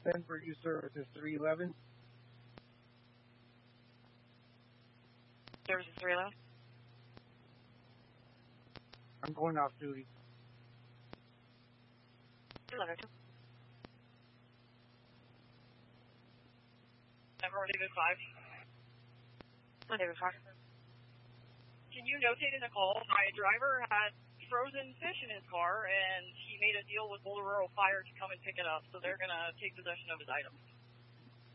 for you, services 311. Services 311. I'm going off duty. 11. Ever David 5. David 5. Can you notate in the call, my driver had frozen fish in his car, and he made a deal with Boulder Rural Fire to come and pick it up, so they're going to take possession of his items.